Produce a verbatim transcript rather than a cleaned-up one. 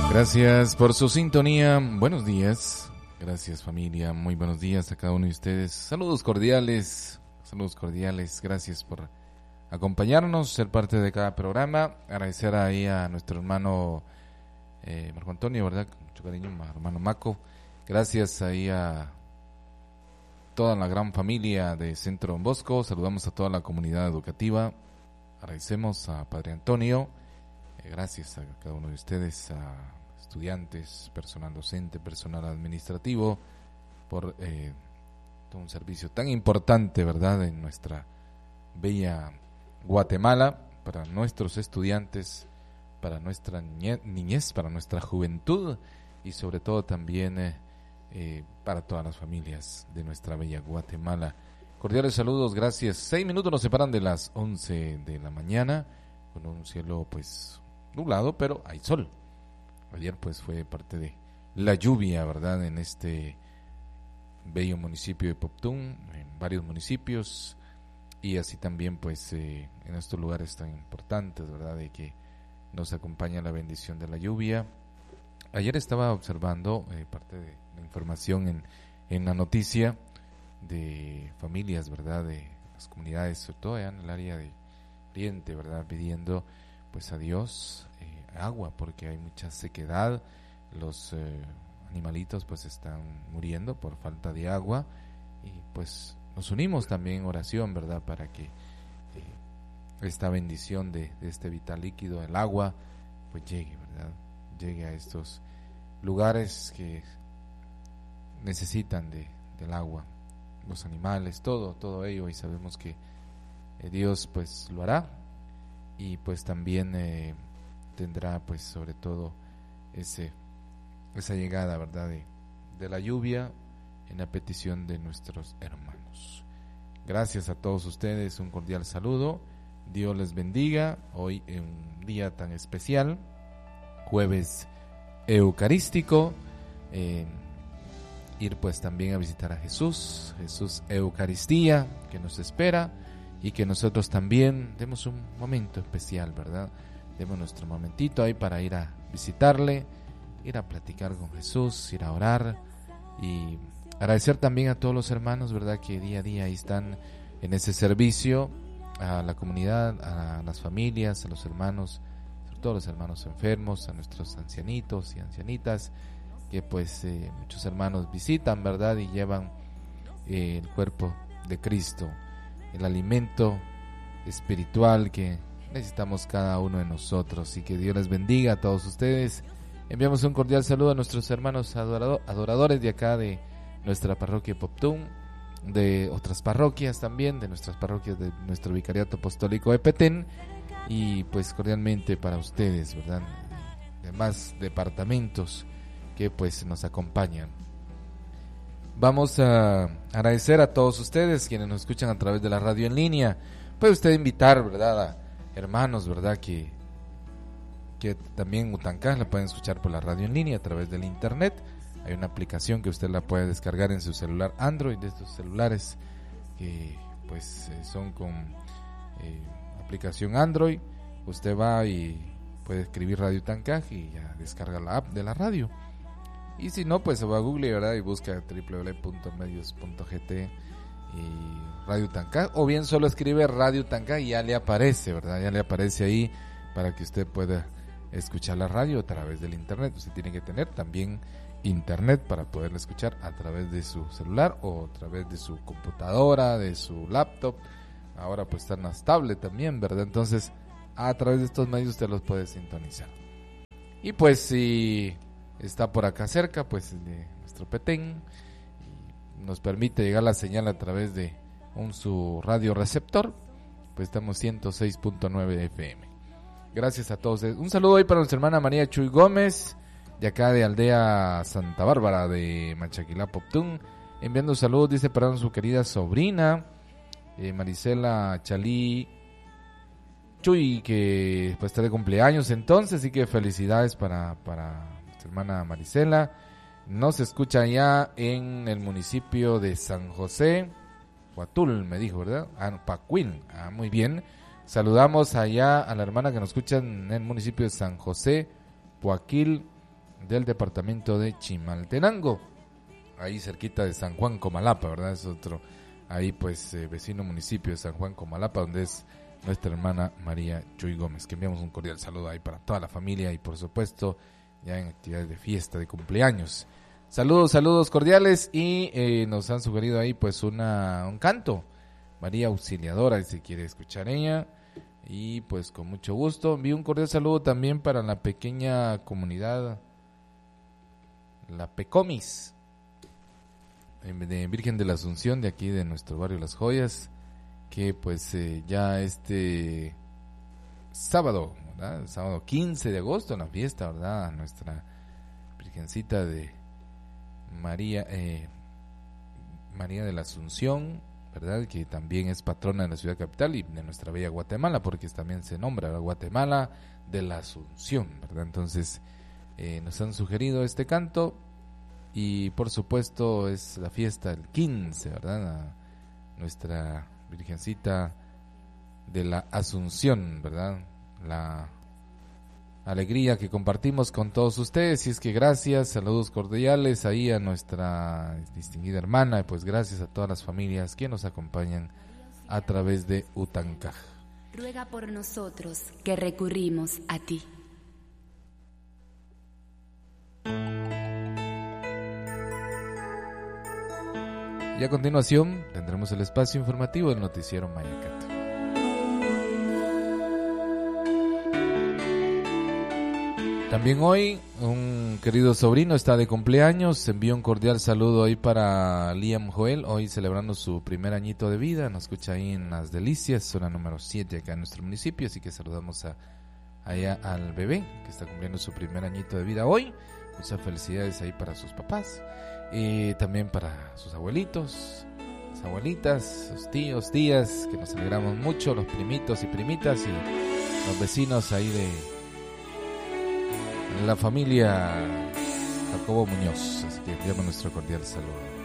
Gracias por su sintonía. Buenos días. Gracias, familia. Muy buenos días a cada uno de ustedes. Saludos cordiales. Saludos cordiales. Gracias por acompañarnos, ser parte de cada programa. Agradecer ahí a nuestro hermano eh, Marco Antonio, ¿verdad? Con mucho cariño, hermano Maco. Gracias ahí a toda la gran familia de Centro Don Bosco. Saludamos a toda la comunidad educativa. Agradecemos a Padre Antonio. Eh, gracias a cada uno de ustedes, a estudiantes, personal docente, personal administrativo, por eh, todo un servicio tan importante, ¿verdad?, en nuestra bella Guatemala, para nuestros estudiantes, para nuestra niñez, para nuestra juventud y sobre todo también eh, eh, para todas las familias de nuestra bella Guatemala. Cordiales saludos, gracias. Seis minutos nos separan de las once de la mañana, con un cielo pues nublado, pero hay sol. Ayer pues fue parte de la lluvia, ¿verdad?, en este bello municipio de Poptún, en varios municipios, y así también pues eh, en estos lugares tan importantes, ¿verdad?, de que nos acompaña la bendición de la lluvia. Ayer estaba observando eh, parte de la información en, en la noticia de familias, ¿verdad?, de las comunidades, sobre todo allá en el área de Oriente, ¿verdad?, pidiendo pues a Dios eh, agua, porque hay mucha sequedad, los eh, animalitos pues están muriendo por falta de agua, y pues nos unimos también en oración, ¿verdad?, para que eh, esta bendición de, de este vital líquido, el agua, pues llegue, ¿verdad?, llegue a estos lugares que necesitan de, del agua, los animales, todo, todo ello, y sabemos que eh, Dios pues lo hará, y pues también eh, tendrá pues sobre todo ese esa llegada, ¿verdad?, de, de la lluvia en la petición de nuestros hermanos. Gracias a todos ustedes, un cordial saludo, Dios les bendiga hoy en un día tan especial, jueves eucarístico, eh, ir pues también a visitar a Jesús, Jesús Eucaristía que nos espera, y que nosotros también demos un momento especial, ¿verdad?, demos nuestro momentito ahí para ir a visitarle, ir a platicar con Jesús, ir a orar, y agradecer también a todos los hermanos, ¿verdad?, que día a día ahí están en ese servicio, a la comunidad, a las familias, a los hermanos, sobre todo los hermanos enfermos, a nuestros ancianitos y ancianitas, que pues eh, muchos hermanos visitan, ¿verdad?, y llevan eh, el cuerpo de Cristo, el alimento espiritual que necesitamos cada uno de nosotros, y que Dios les bendiga a todos ustedes. Enviamos un cordial saludo a nuestros hermanos adorado, adoradores de acá de nuestra parroquia Poptún, de otras parroquias también, de nuestras parroquias de nuestro vicariato apostólico de Petén, y pues cordialmente para ustedes, ¿verdad?, demás departamentos que pues nos acompañan. Vamos a agradecer a todos ustedes quienes nos escuchan a través de la radio en línea. Puede usted invitar, ¿verdad?, a hermanos, ¿verdad?, que, que también Utancá la pueden escuchar por la radio en línea a través del internet. Hay una aplicación que usted la puede descargar en su celular Android, de estos celulares que pues son con eh, aplicación Android. Usted va y puede escribir Radio Utancá y ya descarga la app de la radio. Y si no, pues se va a Google, ¿verdad?, y busca doble u doble u doble u punto medios punto g t y Radio Utancá, o bien solo escribe Radio Utancá y ya le aparece, ¿verdad?, ya le aparece ahí para que usted pueda escuchar la radio a través del internet. Usted tiene que tener también internet para poderla escuchar a través de su celular o a través de su computadora, de su laptop. Ahora pues están las tablets también, ¿verdad? Entonces a través de estos medios usted los puede sintonizar. Y pues si está por acá cerca, pues de nuestro Petén, nos permite llegar la señal a través de un su radio receptor, pues estamos ciento seis punto nueve F M. Gracias a todos. Un saludo hoy para nuestra hermana María Chuy Gómez, de acá de Aldea Santa Bárbara de Machaquilá, Poptún, enviando saludos, dice, para su querida sobrina eh, Marisela Chalí Chuy, que pues está de cumpleaños entonces, así que felicidades para, para nuestra hermana Marisela. Nos escucha allá en el municipio de San José, Huatul, me dijo, ¿verdad? Ah, Pacuín, ah, muy bien. Saludamos allá a la hermana que nos escucha en el municipio de San José, Poaquil, del departamento de Chimaltenango, ahí cerquita de San Juan Comalapa, ¿verdad? Es otro, ahí pues eh, vecino municipio de San Juan Comalapa, donde es nuestra hermana María Chuy Gómez, que enviamos un cordial saludo ahí para toda la familia y por supuesto ya en actividades de fiesta, de cumpleaños. Saludos, saludos cordiales y eh, nos han sugerido ahí pues una un canto, María Auxiliadora, si quiere escuchar ella. Y pues con mucho gusto, envío un cordial saludo también para la pequeña comunidad, la Pecomis, de Virgen de la Asunción, de aquí de nuestro barrio Las Joyas, que pues eh, ya este sábado, ¿verdad? El sábado quince de agosto, en la fiesta, ¿verdad? Nuestra Virgencita de María, eh, María de la Asunción, ¿verdad? Que también es patrona de la ciudad capital y de nuestra bella Guatemala, porque también se nombra la Guatemala de la Asunción, ¿verdad? Entonces eh, nos han sugerido este canto y por supuesto es la fiesta del quince, ¿verdad? A nuestra Virgencita de la Asunción, ¿verdad? La alegría que compartimos con todos ustedes, y es que gracias, saludos cordiales ahí a nuestra distinguida hermana, y pues gracias a todas las familias que nos acompañan a través de Utancaj. Ruega por nosotros que recurrimos a ti. Y a continuación tendremos el espacio informativo del noticiero Mayacat. También hoy un querido sobrino está de cumpleaños, envío un cordial saludo ahí para Liam Joel, hoy celebrando su primer añito de vida, nos escucha ahí en Las Delicias, zona número siete acá en nuestro municipio, así que saludamos a, allá al bebé que está cumpliendo su primer añito de vida hoy, muchas felicidades ahí para sus papás y también para sus abuelitos, las abuelitas, sus tíos, tías, que nos alegramos mucho, los primitos y primitas y los vecinos ahí de la familia Jacobo Muñoz, así que enviamos nuestro cordial saludo.